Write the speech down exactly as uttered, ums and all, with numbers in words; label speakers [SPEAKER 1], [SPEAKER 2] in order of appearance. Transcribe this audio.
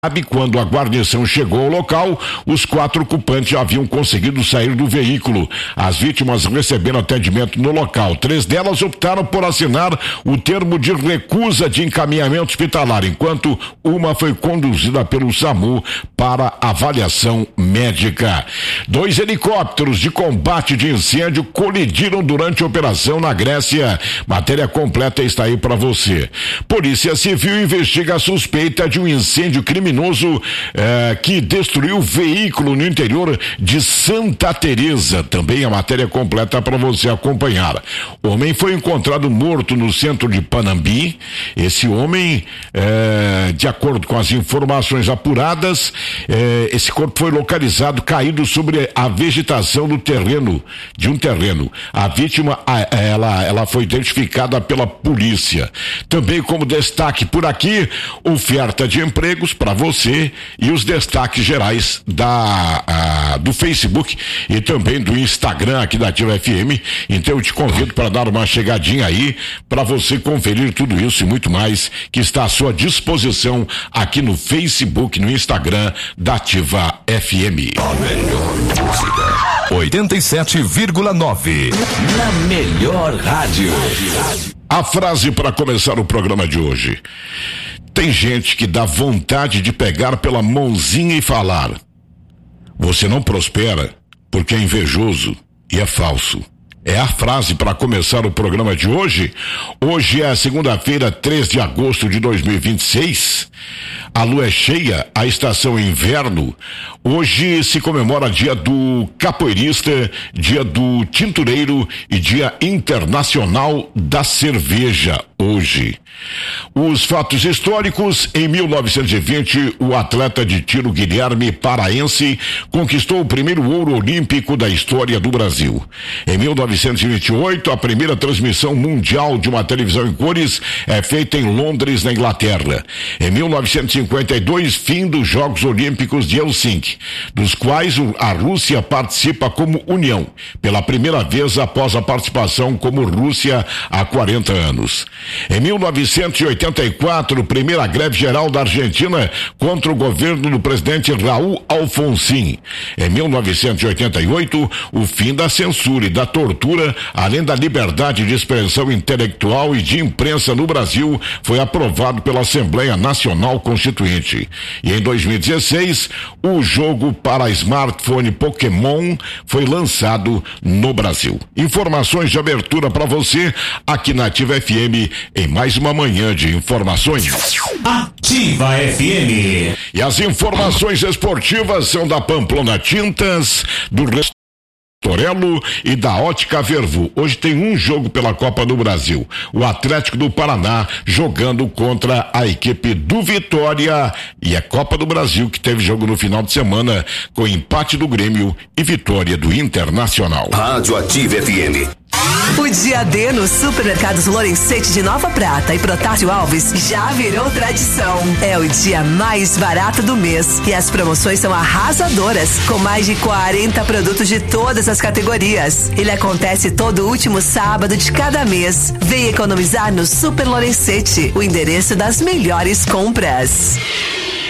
[SPEAKER 1] Quando a guarnição chegou ao local, os quatro ocupantes já haviam conseguido sair do veículo. As vítimas receberam atendimento no local. Três delas optaram por assinar o termo de recusa de encaminhamento hospitalar, enquanto uma foi conduzida pelo SAMU para avaliação médica. Dois helicópteros de combate de incêndio colidiram durante a operação na Grécia. Matéria completa está aí para você. Polícia Civil investiga a suspeita de um incêndio criminoso Eh, que destruiu o veículo no interior de Santa Teresa. Também a matéria completa para você acompanhar. O homem foi encontrado morto no centro de Panambi. Esse homem, eh, de acordo com as informações apuradas, eh, esse corpo foi localizado caído sobre a vegetação do terreno, de um terreno. A vítima, ela, ela foi identificada pela polícia. Também como destaque por aqui, oferta de empregos para você e os destaques gerais da a, do Facebook e também do Instagram aqui da Ativa F M. Então eu te convido para dar uma chegadinha aí para você conferir tudo isso e muito mais que está à sua disposição aqui no Facebook, no Instagram da Ativa F M.
[SPEAKER 2] A melhor música oitenta e sete vírgula nove na melhor rádio.
[SPEAKER 1] A frase para começar o programa de hoje: tem gente que dá vontade de pegar pela mãozinha e falar: você não prospera porque é invejoso e é falso. É a frase para começar o programa de hoje. Hoje é segunda-feira, três de agosto de dois mil e vinte e seis. A lua é cheia, a estação é inverno. Hoje se comemora dia do capoeirista, dia do tintureiro e dia internacional da cerveja. Hoje. Os fatos históricos: em mil novecentos e vinte, o atleta de tiro Guilherme Paraense conquistou o primeiro ouro olímpico da história do Brasil. Em mil novecentos e vinte e oito, a primeira transmissão mundial de uma televisão em cores é feita em Londres, na Inglaterra. Em mil novecentos e cinquenta e dois, fim dos Jogos Olímpicos de Helsinki, dos quais a Rússia participa como União, pela primeira vez após a participação como Rússia há quarenta anos. Em mil novecentos e oitenta e quatro, primeira greve geral da Argentina contra o governo do presidente Raul Alfonsín. Em mil novecentos e oitenta e oito, o fim da censura e da tortura, além da liberdade de expressão intelectual e de imprensa no Brasil, foi aprovado pela Assembleia Nacional Constituinte. E em dois mil e dezesseis, o jogo para smartphone Pokémon foi lançado no Brasil. Informações de abertura para você aqui na Ativa F M, em mais uma manhã de informações.
[SPEAKER 2] Ativa F M.
[SPEAKER 1] E as informações esportivas são da Pamplona Tintas, do Torello e da Ótica Vervu. Hoje tem um jogo pela Copa do Brasil. O Atlético do Paraná jogando contra a equipe do Vitória. E a Copa do Brasil, que teve jogo no final de semana com empate do Grêmio e vitória do Internacional.
[SPEAKER 2] Rádio Ativa F M.
[SPEAKER 3] O dia D no Supermercados Lorenzetti de Nova Prata e Protásio Alves já virou tradição. É o dia mais barato do mês e as promoções são arrasadoras, com mais de quarenta produtos de todas as categorias. Ele acontece todo último sábado de cada mês. Vem economizar no Super Lorenzetti, o endereço das melhores compras.